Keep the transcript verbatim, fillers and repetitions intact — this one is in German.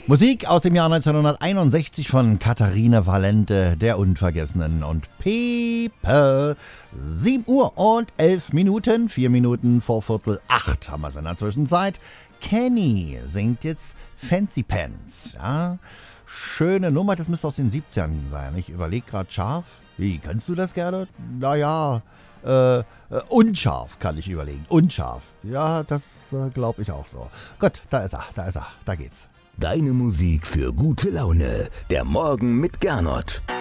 Musik aus dem Jahr neunzehnhunderteinundsechzig von Katharina Valente, der Unvergessenen, und Pepe. sieben Uhr und elf Minuten, vier Minuten vor Viertel acht haben wir es in der Zwischenzeit. Kenny singt jetzt Fancy Pants. Ja? Schöne Nummer, das müsste aus den siebzigern sein. Ich überlege gerade scharf. Wie, kannst du das gerne? Naja, äh, äh, unscharf kann ich überlegen. Unscharf. Ja, das äh, glaube ich auch so. Gut, da ist er, da ist er, da geht's. Deine Musik für gute Laune. Der Morgen mit Gernot.